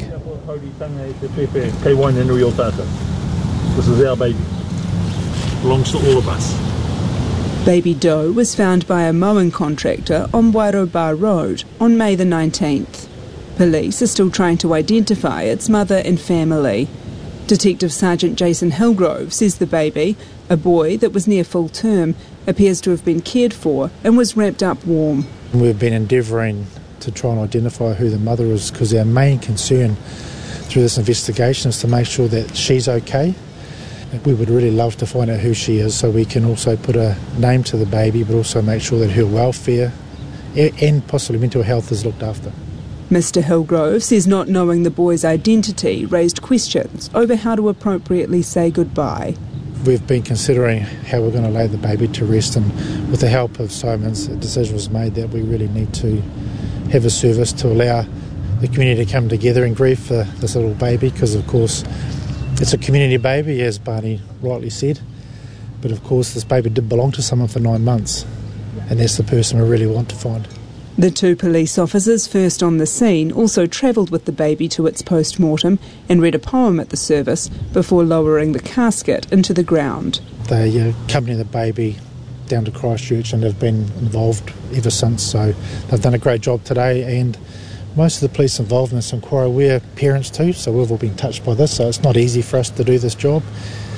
This is our baby. Belongs to all of us. Baby Doe was found by a mowing contractor on Wairoba Road on May the 19th. Police are still trying to identify its mother and family. Detective Sergeant Jason Hillgrove says the baby, a boy that was near full term, appears to have been cared for and was wrapped up warm. We've been endeavouring to try and identify who the mother is, because our main concern through this investigation is to make sure that she's okay. We would really love to find out who she is so we can also put a name to the baby, but also make sure that her welfare and possibly mental health is looked after. Mr Hillgrove says not knowing the boy's identity raised questions over how to appropriately say goodbye. We've been considering how we're going to lay the baby to rest, and with the help of Simon's, a decision was made that we really need to have a service to allow the community to come together and grieve for this little baby, because of course it's a community baby, as Barney rightly said, but of course this baby did belong to someone for 9 months, and that's the person we really want to find. The 2 police officers first on the scene also travelled with the baby to its post-mortem and read a poem at the service before lowering the casket into the ground. They accompany the baby down to Christchurch and have been involved ever since, so they've done a great job today, and most of the police involved in this inquiry, we're parents too, so we've all been touched by this, so it's not easy for us to do this job.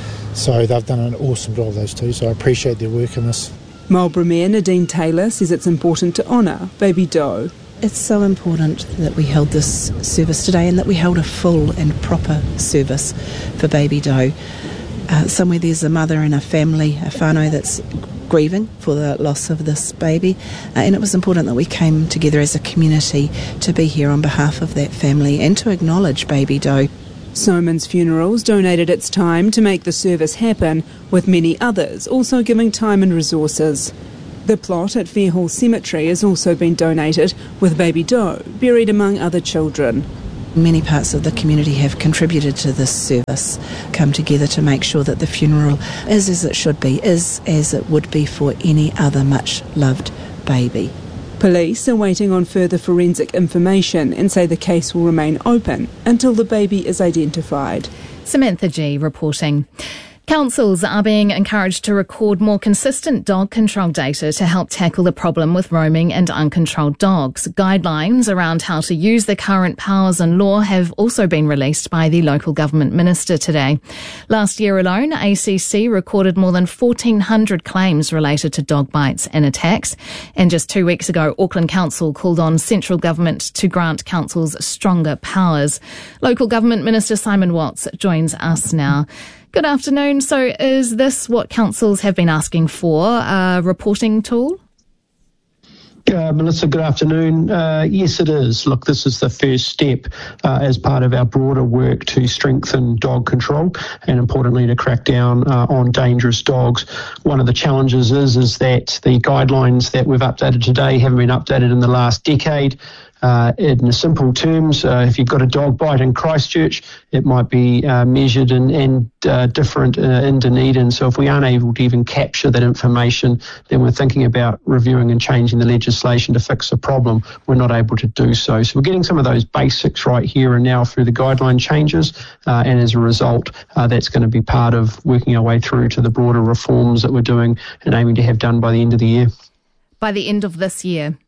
So they've done an awesome job, those two, so I appreciate their work in this. Marlborough Mayor Nadine Taylor says it's important to honour Baby Doe. It's so important that we held this service today and that we held a full and proper service for Baby Doe. Somewhere there's a mother and a family, a whānau that's grieving for the loss of this baby, and it was important that we came together as a community to be here on behalf of that family and to acknowledge Baby Doe. Simon's Funerals donated its time to make the service happen, with many others also giving time and resources. The plot at Fairhall Cemetery has also been donated, with Baby Doe buried among other children. Many parts of the community have contributed to this service, come together to make sure that the funeral is as it should be, is as it would be for any other much-loved baby. Police are waiting on further forensic information and say the case will remain open until the baby is identified. Samantha G reporting. Councils are being encouraged to record more consistent dog control data to help tackle the problem with roaming and uncontrolled dogs. Guidelines around how to use the current powers and law have also been released by the local government minister today. Last year alone, ACC recorded more than 1,400 claims related to dog bites and attacks. And just 2 weeks ago, Auckland Council called on central government to grant councils stronger powers. Local government minister Simon Watts joins us now. Good afternoon. So is this what councils have been asking for, a reporting tool? Melissa, good afternoon. Yes, it is. Look, this is the first step as part of our broader work to strengthen dog control and, importantly, to crack down on dangerous dogs. One of the challenges is that the guidelines that we've updated today haven't been updated in the last decade. In simple terms, if you've got a dog bite in Christchurch, it might be measured and different in Dunedin. So if we aren't able to even capture that information, then we're thinking about reviewing and changing the legislation to fix the problem. We're not able to do so. So we're getting some of those basics right here and now through the guideline changes, and as a result, that's going to be part of working our way through to the broader reforms that we're doing and aiming to have done by the end of the year. By the end of this year?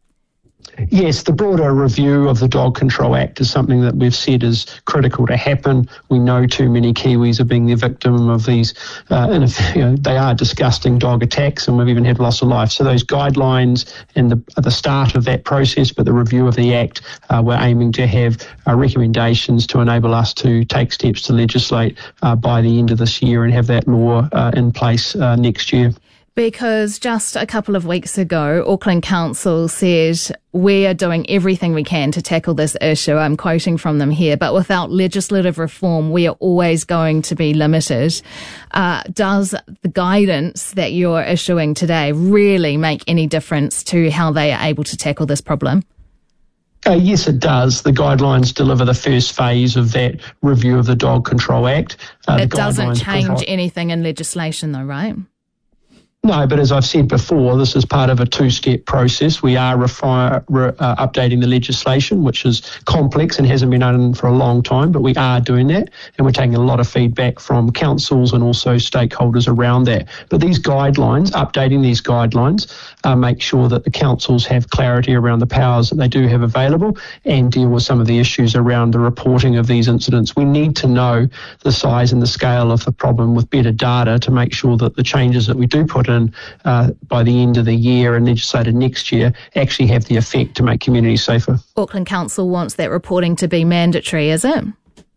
Yes, the broader review of the Dog Control Act is something that we've said is critical to happen. We know too many Kiwis are being the victim of these, they are disgusting dog attacks, and we've even had loss of life. So those guidelines and the start of that process, but the review of the Act, we're aiming to have recommendations to enable us to take steps to legislate by the end of this year and have that law in place next year. Because just a couple of weeks ago, Auckland Council said, we are doing everything we can to tackle this issue. I'm quoting from them here, but without legislative reform, we are always going to be limited. Does the guidance that you're issuing today really make any difference to how they are able to tackle this problem? Yes, it does. The guidelines deliver the first phase of that review of the Dog Control Act. It doesn't change anything in legislation though, right? No, but as I've said before, this is part of a two-step process. We are updating the legislation, which is complex and hasn't been done for a long time, but we are doing that, and we're taking a lot of feedback from councils and also stakeholders around that. But these guidelines, updating these guidelines, make sure that the councils have clarity around the powers that they do have available and deal with some of the issues around the reporting of these incidents. We need to know the size and the scale of the problem with better data to make sure that the changes that we do put in by the end of the year and legislated next year actually have the effect to make communities safer. Auckland Council wants that reporting to be mandatory, is it?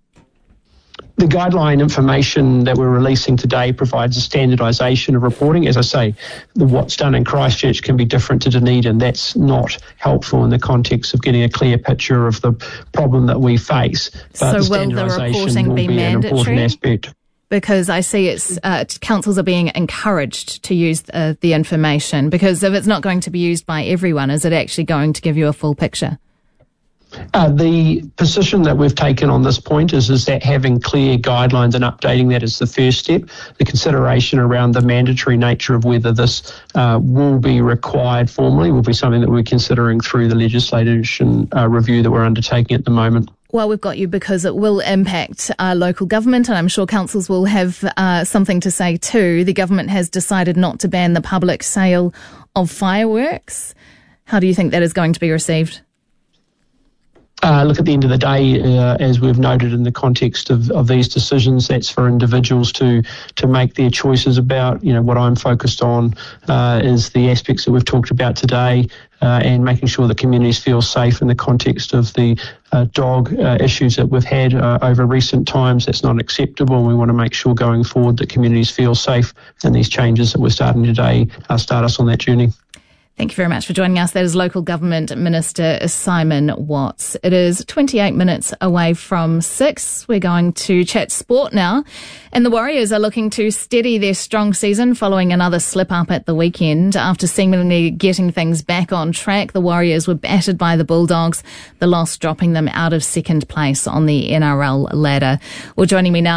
The guideline information that we're releasing today provides a standardisation of reporting. As I say, what's done in Christchurch can be different to Dunedin. That's not helpful in the context of getting a clear picture of the problem that we face. But so will the reporting be mandatory? An important aspect. Because I see it's councils are being encouraged to use the information, because if it's not going to be used by everyone, is it actually going to give you a full picture? The position that we've taken on this point is that having clear guidelines and updating that is the first step. The consideration around the mandatory nature of whether this will be required formally will be something that we're considering through the legislation review that we're undertaking at the moment. Well, we've got you because it will impact local government, and I'm sure councils will have something to say too. The government has decided not to ban the public sale of fireworks. How do you think that is going to be received? Look, at the end of the day, as we've noted in the context of these decisions, that's for individuals to make their choices about. What I'm focused on is the aspects that we've talked about today, and making sure that communities feel safe in the context of the dog issues that we've had over recent times. That's not acceptable, and we want to make sure going forward that communities feel safe, and these changes that we're starting today start us on that journey. Thank you very much for joining us. That is Local Government Minister Simon Watts. It is 28 minutes away from 6. We're going to chat sport now. And the Warriors are looking to steady their strong season following another slip-up at the weekend. After seemingly getting things back on track, the Warriors were battered by the Bulldogs, the loss dropping them out of second place on the NRL ladder. Well, joining me now